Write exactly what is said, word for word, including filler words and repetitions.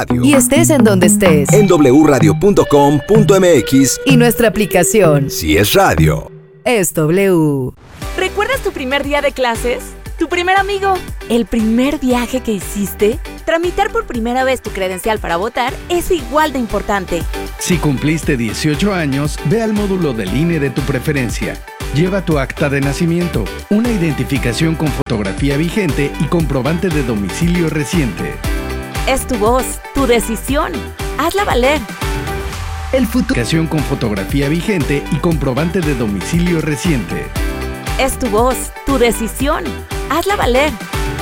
Y estés en donde estés. En doble radio punto com punto m x y nuestra aplicación. Si es radio, es W. ¿Recuerdas tu primer día de clases? ¿Tu primer amigo? ¿El primer viaje que hiciste? Tramitar por primera vez tu credencial para votar es igual de importante. Si cumpliste dieciocho años, ve al módulo del I N E de tu preferencia. Lleva tu acta de nacimiento, una identificación con fotografía vigente y comprobante de domicilio reciente. Es tu voz, tu decisión. Hazla valer. El futuro con fotografía vigente y comprobante de domicilio reciente. Es tu voz, tu decisión. Hazla valer.